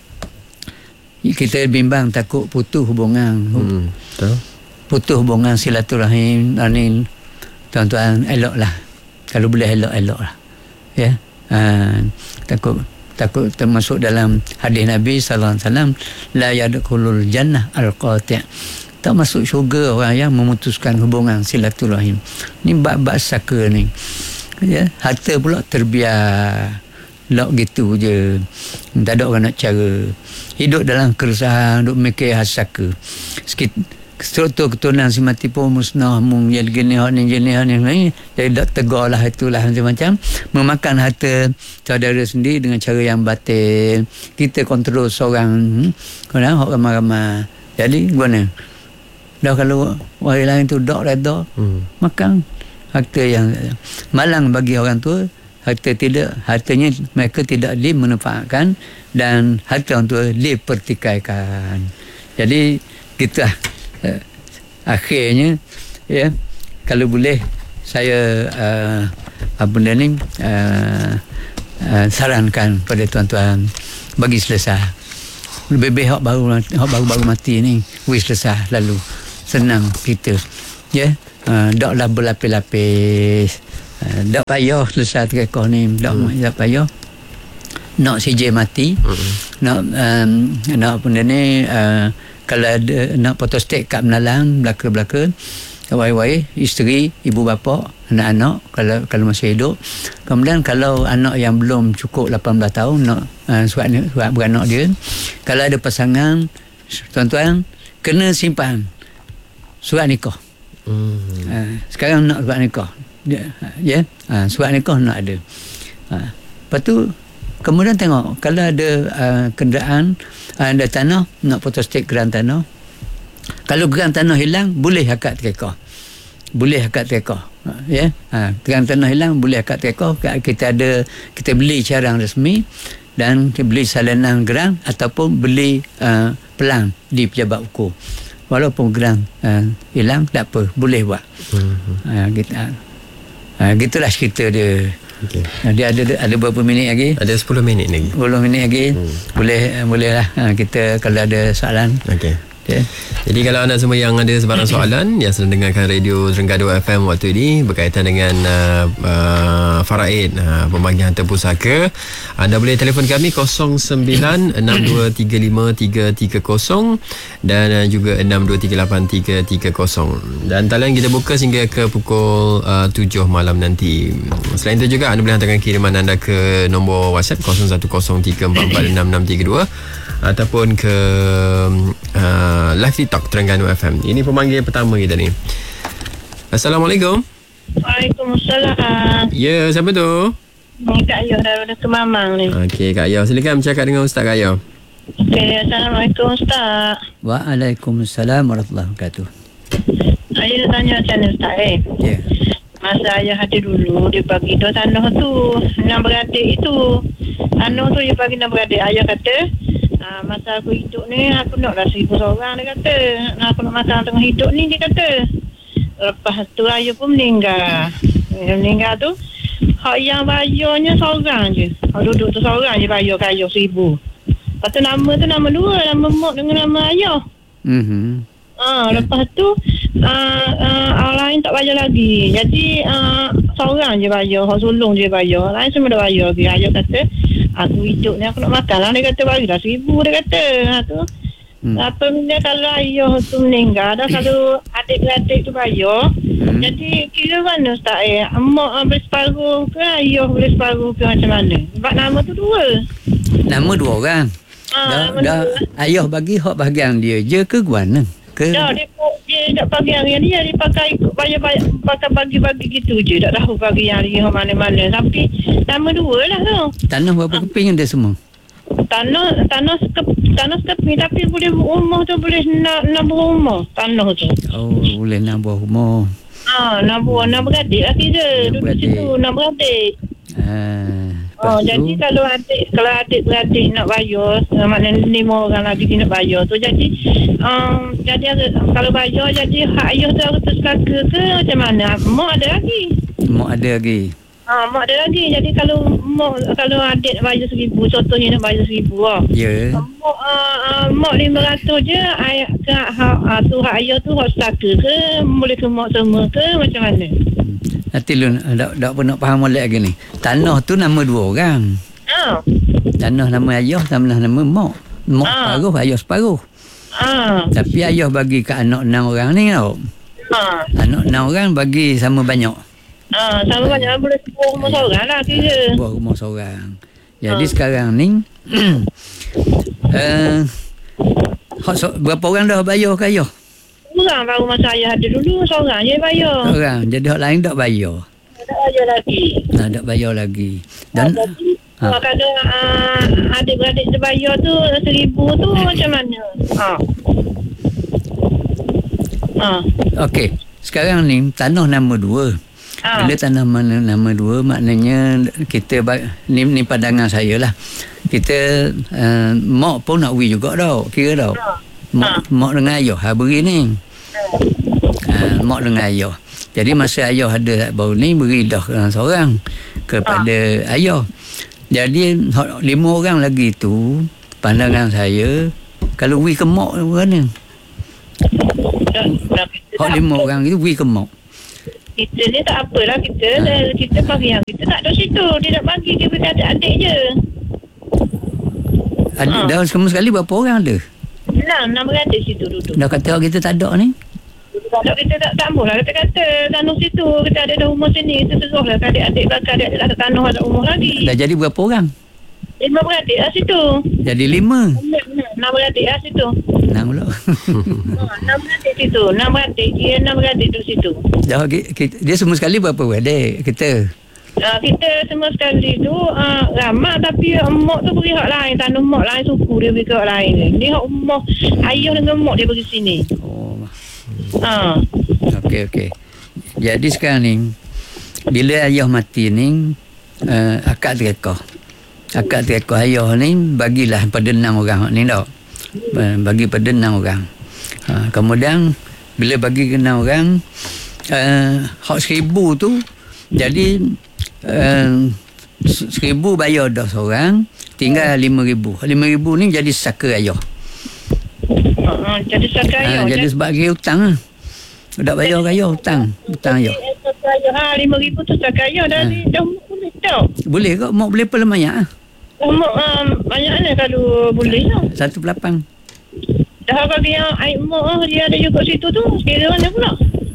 kita bimbang takut putus hubungan. Hmm, betul. Putus hubungan silaturahim. Ini, tuan-tuan, eloklah. Kalau boleh elok-elok lah. Ya. Uh, takut takut termasuk dalam hadis Nabi sallallahu alaihi wasallam, la yadkhulul jannah al-qati'. Tak masuk syurga orang yang memutuskan hubungan silaturahim. Ni bab-bab saka ni. Ya, harta pula terbiar. Lok gitu je. Tak ada orang nak cara. Hidup dalam keresahan, duk mikir hasaka. Sikit struktur keturunan si mati pun musnah, mung yang gini hak ni gini hak ni. Jadi dak tegarlah itulah macam-macam. Memakan harta saudara sendiri dengan cara yang batil. Kita kontrol seorang, hmm, hak ramai-ramai. Jadi gimana? Dah kalau orang lain tu dak reda, hmm. makan harta yang malang bagi orang tua. Harta tidak, hartanya mereka tidak dimanfaatkan dan harta orang tua dipertikaikan. Jadi kita uh, akhirnya, ya, kalau boleh saya uh, apa benda ni uh, uh, sarankan pada tuan-tuan bagi selesai. Lebih-lebih hak baru hak baru-baru mati ni wis selesai lalu senang kita ya. Yeah? Uh, daklah berlapis-lapis, uh, dak payah selesai terekoh ni, dak hmm. dak payah nak C J mati, hmm. nak um, nak benda ni uh, kalau ada nak photostat kat menalang belaka-belaka, wai-wai isteri, ibu bapa, anak-anak kalau kalau masih hidup. Kemudian kalau anak yang belum cukup lapan belas tahun nak uh, surat surat beranak dia, kalau ada pasangan, tuan-tuan kena simpan surat nikah. Hmm. Uh, sekarang nak surat nikah. Ya, yeah? uh, surat nikah nak ada. Uh, lepas tu kemudian tengok kalau ada uh, kenderaan, uh, ada tanah, nak photostat geran tanah. Kalau geran tanah hilang, boleh akad terekah. Boleh akad terekah. Uh, ya, yeah? uh, geran tanah hilang, boleh akad terekah. Kita ada, kita beli carang resmi dan kita beli salinan geran ataupun beli uh, pelang di pejabat ukur. Walaupun geran uh, hilang, tak apa, boleh buat. Hmm. Uh, kita, uh, gitulah cerita dia. Okay. Dia ada ada berapa minit lagi? Ada sepuluh minit lagi. sepuluh minit lagi. Hmm. Boleh bolehlah kita kalau ada soalan. Okey. Okay. Jadi kalau anda semua yang ada sebarang soalan yang sedang dengarkan radio Terengganu F M waktu ini berkaitan dengan uh, uh, faraid uh, pembagian harta pusaka, anda boleh telefon kami kosong sembilan enam dua tiga lima tiga tiga kosong dan uh, juga enam dua tiga lapan tiga tiga kosong, dan talian kita buka sehingga ke pukul uh, tujuh malam nanti. Selain itu juga anda boleh hantarkan kiriman anda ke nombor WhatsApp kosong satu kosong tiga empat empat enam enam tiga dua ataupun ke uh, live TikTok Terengganu F M. Ini pemanggil pertama kita ni. Assalamualaikum. Waalaikumsalam. Ya, siapa tu? Kak Ayah daripada Kemamang ni. Okey, Kak Ayah, silakan bercakap dengan Ustaz Kak Ayah. Okey, Assalamualaikum Ustaz. Waalaikumsalam warahmatullahi wabarakatuh. Saya nak tanya macam ni Ustaz eh. Ya. Yeah. Masa ayah ada dulu, dia bagi dua tanah tu, enam beradik itu. Tanah tu dia bagi enam beradik. Ayah kata, ah, masa aku hidup ni, aku nak dah seribu seorang, dia kata. Aku nak makan tengah hidup ni, dia kata. Lepas tu ayah pun meninggal. Dia meninggal tu, hak yang bayarnya seorang je. Hak duduk tu seorang je bayar kaya seribu. Lepas tu nama tu nama dua, nama mak dengan nama ayah. Mhm. Ah, lepas tu uh, uh, orang lain tak bayar lagi. Jadi uh, seorang je bayar, orang sulung je bayar. Lain semua dah bayar lagi. Ayah kata, aku hidup ni aku nak makan lah. Dia kata, bagilah seribu, dia kata. Ha, tu. Hmm. Apa benda kalau ayah tu meninggal, dah kalau adik-adik tu bayar. Hmm. Jadi kira mana Ustaz eh? Mak uh, boleh separuh ke, ayah boleh separuh ke macam mana? Sebab nama tu dua. Nama dua orang. Ah, dah, dah ayah bagi hak bahagian dia je ke guana? Ke? Ya, dia, dia tak bagi yang dia, dia pakai bayar-bayar, pakai bagi-bagi gitu je. Tak tahu bagi yang dia mana-mana. Tapi nama dua lah tu. Tanah berapa ha. keping ada semua? Tanah tanah sekep, tanah sekeping, tapi boleh rumah tu boleh nak nambah rumah tanah tu. Oh, boleh nambah rumah. Ah, ha, nambah nambah beradik lah kira. Duduk situ nambah beradik. Ah. Oh, tu? Jadi kalau adik kalau adik-beradik nak bayar, maknanya lima orang lagi nak bayar tu, jadi um, jadi kalau bayar jadi hak ayah tu aku terselaka ke macam mana? Mak ada lagi. Mak ada lagi. Ah, mak ada lagi. Jadi kalau mak kalau adik nak bayar seribu, contohnya nak bayar seribu lah. Ya. Yeah. Mak uh, uh, mak lima ratus je, ayah ke hak uh, tu hak ayah tu hak selaka ke, boleh ke mak semua ke macam mana? Nanti lu tak tak pun nak faham molek lagi ni. Tanah tu nama dua orang. Ah. Tanah nama ayah, tanah nama mak. Mak ah. separuh, ayah separuh. Ah. Tapi ayah bagi ke anak enam orang ni tau. Ah. Anak enam orang bagi sama banyak. Ah, sama banyak boleh sebuah rumah seorang lah kira. Sebuah rumah seorang. Jadi ah. sekarang ni uh, so, berapa orang dah bayar ke ayah? Orang baru masa ayah ada dulu, seorang je bayar. Seorang, jadi hak lain tak bayar. Tak bayar lagi. Nah, tak bayar lagi. Dan ah, jadi, ha. kalau uh, adik-beradik dia bayar tu seribu tu macam mana? Ha. Ha. Okey, sekarang ni tanah nama dua. Ha. Bila tanah mana nama dua, maknanya kita ni, ni pandangan saya lah. Kita uh, mak pun nak wui juga tau, kira tau. Ha. Mak, ha. mak dengan ayah ha, beri ni. Ha, mak dengan ayah. Jadi masa ayah ada baru ni beri dah seorang kepada ha. ayah. Jadi lima orang lagi tu pandangan saya kalau we ke mak mana? Hak lima orang itu we ke mak. Kita ni tak apalah kita ha. kita bagi yang kita tak ada situ, dia nak bagi dia bagi adik-adik je. Adik ha. dah semua sekali berapa orang ada? Enam, enam beradik situ duduk. Dah kata kita tak ada ni? Kalau kita tak tambah lah, kita kata tanah situ, kita ada dah rumah sini, kita terus lah adik-adik bakal adik ada tanah ada rumah lagi. Dah jadi berapa orang? Lima beradik lah situ. Jadi lima? Enam beradik lah situ. Enam pula. Enam beradik situ, enam beradik, dia enam beradik tu situ. Dah, kita, dia semua sekali berapa beradik kita? Uh, kita semua sekali tu uh, ramai tapi mak tu beri hak lain, tanah mak lain, suku dia beri hak lain. Ni hak mak, ayah dengan mak dia beri sini. Oh. Ha. Okey okey. Jadi sekarang ni bila ayah mati ni uh, akad tereka. Akad tereka ayah ni bagilah pada enam orang ni dak. Bagi pada enam orang. Ha, kemudian bila bagi ke enam orang uh, hak seribu tu jadi uh, seribu bayar dah seorang, tinggal lima ribu. Lima ribu ni jadi saka ayah. Uh, jadi saka ayah. Ha, jadi sebagai hutang lah. Tak bayar ayah hutang. Hutang ayah. Ha, lima ribu tu saka ayah dah, ha. dah boleh tau. Boleh kok, mak boleh pula banyak lah. Mak um, banyak lah kalau boleh lah. Satu pelapang. Dah bagi yang air mak dia ada juga situ tu. Kira mana pula?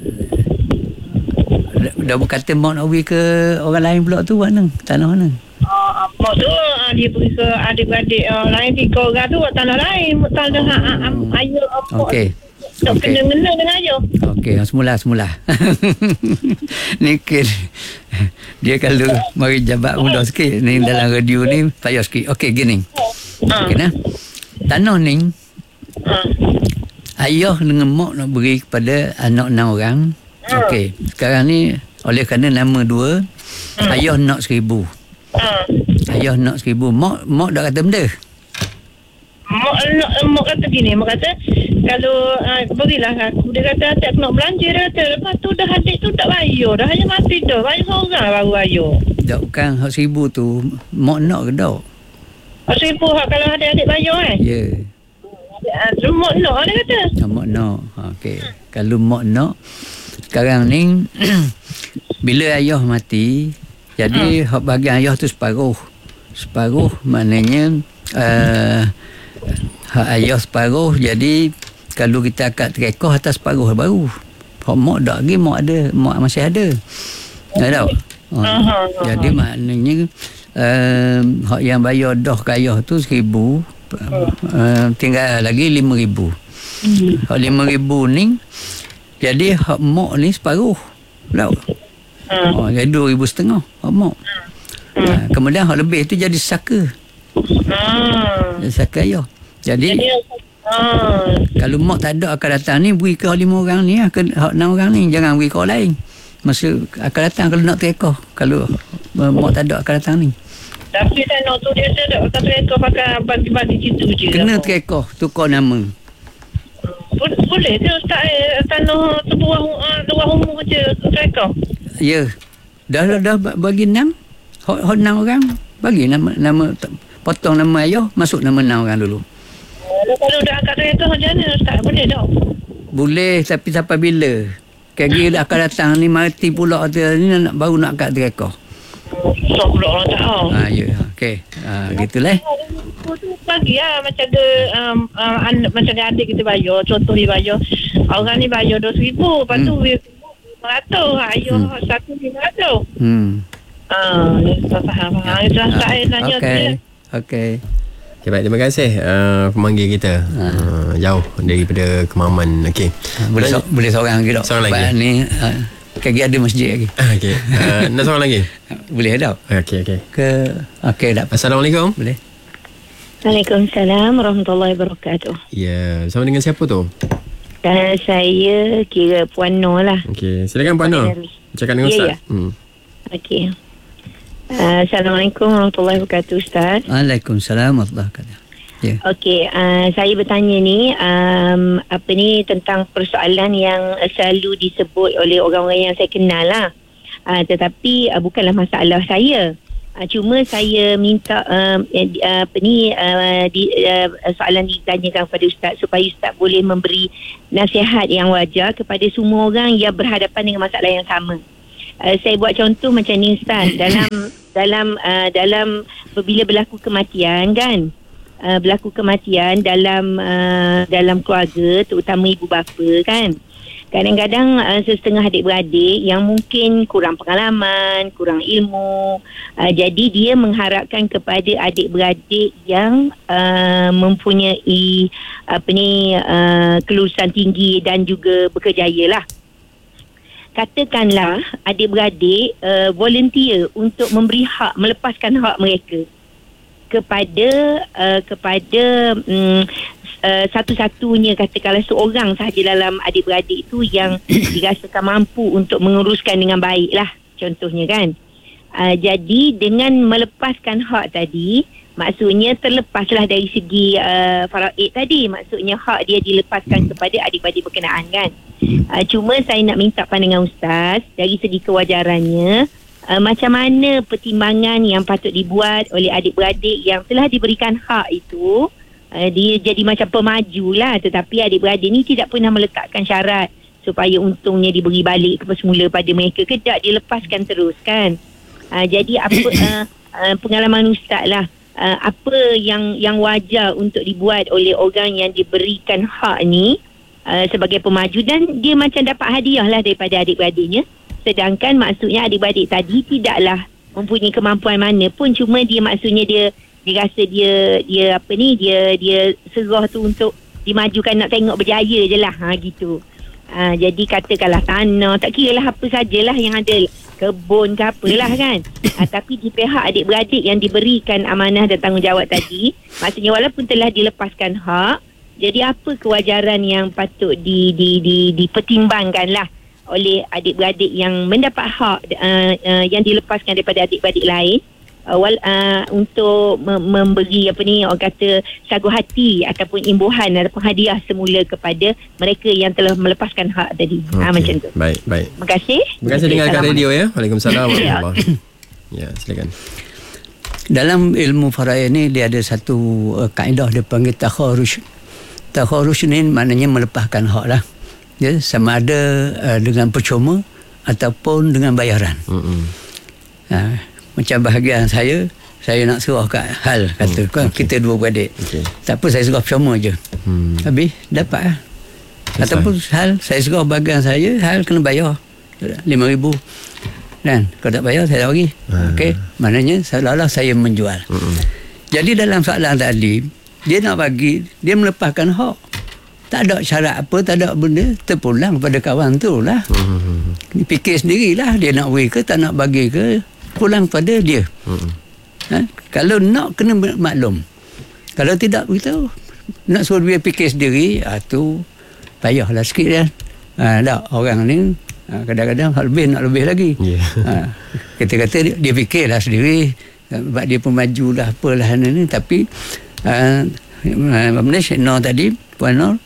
Dah, dah berkata mak nak pergi ke orang lain pula tu mana? Tanah mana? Uh, mak tu uh, dia pergi ke adik-adik uh, lain tiga orang tu tanah lain. Tanah uh, um, ayah mak. Okey. Tak okay. kena-kena dengan ayah. Okey, semula semula. Ni dia kalau mari jabat mudah sikit ni dalam radio ni payah sikit. Okey, gini. Uh. Okey nah. Tanah ni uh. ayah dengan mak nak beri kepada anak enam orang. Uh. Okey, sekarang ni oleh kerana nama dua, uh. ayah nak seribu. Uh. Ayah nak seribu. Mak mak dah kata benda. Mak, mak kata gini, mak kata kalau uh, berilah aku, dia kata adik aku nak belanja, dia kata lepas tu dah adik tu tak bayar dah, hanya mati dah, bayar seorang baru bayar. Tak, bukan hak seribu tu mak nak ke tak? Hak seribu hak kalau adik-adik bayar eh? Ya. Yeah. Uh, mak nak dia kata. Ah, mak nak. Okey. Kalau mak nak sekarang ni bila ayah mati jadi hmm. hak bahagian ayah tu separuh. Separuh maknanya uh, hak ayah separuh, jadi kalau kita akad terekoh atas separuh baru. Hak mak tak lagi, mak ada, mak masih ada. Tak tahu. Oh, uh-huh. Jadi maknanya uh, hak yang bayar dah ke ayah tu seribu, uh, tinggal lagi lima ribu. Uh-huh. Hak lima ribu ni jadi hak mak ni separuh. Tahu. Uh-huh. Oh, jadi dua ribu setengah hak mak. Uh-huh. Uh, kemudian hak lebih tu jadi saka. Uh-huh. Jadi saka ayah. Jadi, Jadi uh, kalau mak tak ada akan datang ni, beri ke lima orang ni, ke enam orang ni, jangan beri ke orang lain. Masa akan datang kalau nak terekoh. Kalau uh, mak tak ada akan datang ni. Tapi tanah tu dia tak akan terekoh pakai bagi-bagi situ je. Kena terekoh, tukar nama. Boleh tu Ustaz, eh, tanah tu buah, uh, luar umur je terekoh. Ya. Dah dah, dah bagi enam. Hot, hot enam orang. Bagi nama, nama potong nama ayah, masuk nama enam orang dulu. Kalau dah akad terekoh macam mana Ustaz? Boleh tak? Boleh, tapi sampai bila? Kaki dah akan datang ni mati pula tu ni nak baru nak akad terekoh. So pula orang tahu. Ha ya, okey. Ha gitulah. Bagi lah macam ada um, uh, anak, macam adik kita bayar, contoh dia bayar. Orang ni bayar dua ribu, lepas tu lima ratus, ayah satu lima ratus. Hmm. Ah, tak faham. Itu saya tanya dia. Okey. Okay, baik, terima kasih uh, pemanggil kita. Ha. Uh, jauh daripada Kemaman. Okey. Ha, boleh so, boleh seorang lagi tak? Seorang lagi. Ni uh, kaki ada masjid lagi. Okey. Uh, nak seorang lagi? Boleh tak? Okey, okey. Ke okey dah. Assalamualaikum. Boleh. Waalaikumsalam warahmatullahi wabarakatuh. Ya, bersama dengan siapa tu? Uh, saya kira Puan Noh lah. Okey, silakan Puan Noh. Cakap dengan Ustaz. Ya, ya. Hmm. Okey. Uh, Assalamualaikum warahmatullahi wabarakatuh Ustaz. Waalaikumsalam warahmatullahi wabarakatuh. Yeah. Okey, uh, saya bertanya ni um, apa ni tentang persoalan yang selalu disebut oleh orang-orang yang saya kenal lah. Uh, tetapi uh, bukanlah masalah saya. Uh, cuma saya minta uh, uh, apa ni uh, di, uh, soalan ditanyakan kepada Ustaz supaya Ustaz boleh memberi nasihat yang wajar kepada semua orang yang berhadapan dengan masalah yang sama. Uh, saya buat contoh macam ni Ustaz. dalam dalam uh, dalam bila berlaku kematian kan, uh, berlaku kematian dalam uh, dalam keluarga, terutama ibu bapa kan, kadang-kadang uh, sesetengah adik-beradik yang mungkin kurang pengalaman, kurang ilmu, uh, jadi dia mengharapkan kepada adik-beradik yang uh, mempunyai apa ni uh, kelulusan tinggi dan juga berkejaya lah. Katakanlah adik-beradik uh, volunteer untuk memberi hak, melepaskan hak mereka kepada uh, kepada um, uh, satu-satunya, katakanlah seorang sahaja dalam adik-beradik itu yang dirasakan mampu untuk menguruskan dengan baik lah, contohnya kan. Uh, jadi dengan melepaskan hak tadi, maksudnya terlepaslah dari segi uh, faraid tadi, maksudnya hak dia dilepaskan kepada adik-beradik berkenaan kan. Uh, cuma saya nak minta pandangan Ustaz dari segi kewajarannya, uh, macam mana pertimbangan yang patut dibuat oleh adik-beradik yang telah diberikan hak itu. Uh, dia jadi macam pemaju lah, tetapi adik-beradik ni tidak pernah meletakkan syarat supaya untungnya diberi balik ke semula pada mereka, kedak dilepaskan terus kan. Uh, jadi apa uh, uh, pengalaman Ustaz lah, uh, apa yang yang wajar untuk dibuat oleh orang yang diberikan hak ni Uh, sebagai pemaju, dan dia macam dapat hadiah lah daripada adik-beradiknya, sedangkan maksudnya adik-beradik tadi tidaklah mempunyai kemampuan mana pun, cuma dia maksudnya dia dia rasa dia dia apa ni dia dia serah tu untuk dimajukan, nak tengok berjaya je lah, ha, gitu. Uh, jadi katakanlah tanah, tak kira lah apa sajalah yang ada, kebun ke apalah kan. Uh, tapi di pihak adik-beradik yang diberikan amanah dan tanggungjawab tadi, maksudnya walaupun telah dilepaskan hak, jadi apa kewajaran yang patut di, di, di, dipertimbangkan lah oleh adik-beradik yang mendapat hak uh, uh, yang dilepaskan daripada adik-beradik lain, uh, wal, uh, untuk mem- memberi apa ni orang kata sagu hati ataupun imbuhan ataupun hadiah semula kepada mereka yang telah melepaskan hak tadi. Okay. Ha, macam tu. Baik, baik. Terima kasih. Terima kasih dengarkan radio ya. Waalaikumsalam warahmatullahi. Ya, silakan. Dalam ilmu faraid ni dia ada satu uh, kaedah dia panggil takharuj. Takharuj ni maknanya melepaskan hak lah. Ya, sama ada uh, dengan percuma ataupun dengan bayaran. Mm-hmm. Uh, macam bahagian saya, saya nak serah kat Hal, kata mm, kan, okay. Kita dua beradik. Okay. Tak apa, saya serah percuma je. Hmm. Habis dapat lah. Ataupun Hal, saya serah bahagian saya, Hal kena bayar lima ribu. Dan kalau tak bayar, saya tak bagi. Hmm. Okey, maknanya seolah-olah saya menjual. Mm-hmm. Jadi dalam soalan tadi, dia nak bagi, dia melepaskan hak. Tak ada syarat apa, tak ada benda, terpulang pada kawan tu lah. Mm-hmm. Fikir sendirilah, dia nak bagi ke, tak nak bagi ke, pulang pada dia. Mm-hmm. Ha? Kalau nak, kena maklum. Kalau tidak begitu, nak suruh dia fikir sendiri, ah, tu payahlah sikit kan. Ha, tak, orang ni ha, kadang-kadang lebih nak lebih lagi. Yeah. Ha, kata-kata dia, dia fikirlah sendiri, sebab dia pun majulah apalah ni, tapi Uh, benda Syed Nur tadi, Puan Nur,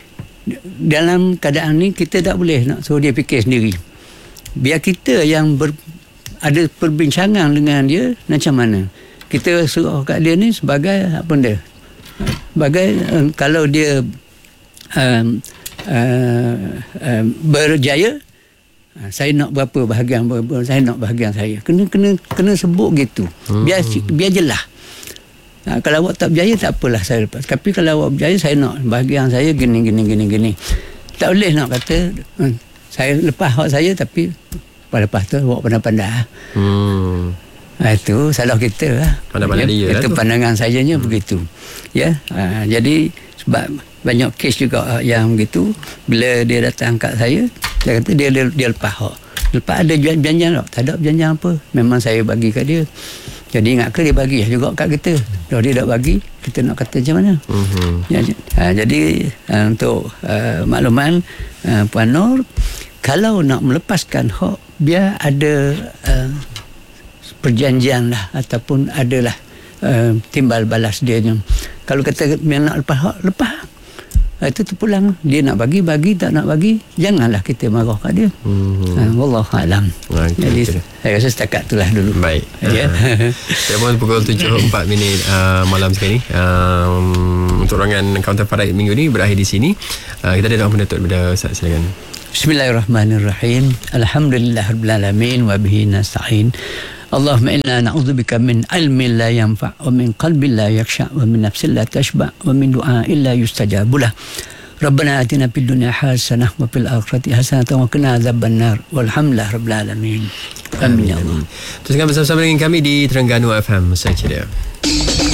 dalam keadaan ni kita tak boleh nak suruh dia fikir sendiri. Biar kita yang ber, ada perbincangan dengan dia macam mana. Kita suruh kat dia ni sebagai apa dia? Sebagai uh, kalau dia uh, uh, uh, berjaya, uh, saya nak berapa bahagian, berapa, saya nak bahagian saya. Kena kena kena sebut gitu. Biar biar jelas. Ha, kalau awak tak berjaya, tak apalah saya lepas. Tapi kalau awak berjaya, saya nak bahagian saya gini, gini, gini, gini. Tak boleh nak kata, hmm, saya lepas hak saya, tapi lepas tu awak pandai-pandai. Hmm. Ha, itu salah kita lah. Pandai-pandai ya, dia itu lah pandangan sayanya hmm. begitu. Ya, ha, jadi sebab banyak kes juga yang begitu, bila dia datang kat saya, dia kata dia, dia, dia lepas hak. Lepas ada janjian tak? Tak ada janjian apa. Memang saya bagi kat dia. Jadi ingat ke dia bagi juga kat kita. Kalau dia tak bagi, kita nak kata macam mana? Uh-huh. Ya, ha, jadi uh, untuk uh, makluman uh, Puan Nur, kalau nak melepaskan hak, biar ada uh, perjanjian lah, ataupun adalah uh, timbal balas dia yang Kalau kata yang nak lepas hak, lepas. Itu terpulang. Dia nak bagi, bagi. Tak nak bagi, janganlah kita marah kat dia. Hmm. Ha, Wallahualam. Okay, Jadi okay. saya rasa setakat itulah dulu. Baik. Ya. Saya pun pukul tujuh empat minit uh, malam sekali. Um, untuk rangan Kaunter Faraid minggu ni berakhir di sini. Uh, kita ada doa penutup daripada Ustaz, silakan. Bismillahirrahmanirrahim. Alhamdulillahirrahmanirrahim. Wa bihi nasta'in. Allahumma inna na'udzubika min ilmin la yanfa' wa min qalbin la yakhsha' wa min nafsin la tashba' wa min du'a'in la yustajabu lah. Rabbana atina fid dunya hasanah wa fil akhirati hasanah wa qina adzabannar. Walhamdulillah rabbil alamin. Amin ya Allah. Teruskan bersama-sama dengan kami di Terengganu F M. Saya Ceria.